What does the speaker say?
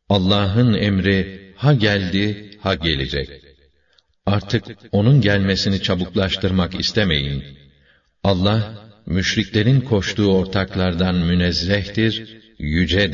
Allah'ın emri ha geldi, ha gelecek. Artık onun gelmesini çabuklaştırmak istemeyin. Allah, müşriklerin koştuğu ortaklardan münezzehtir, yücedir.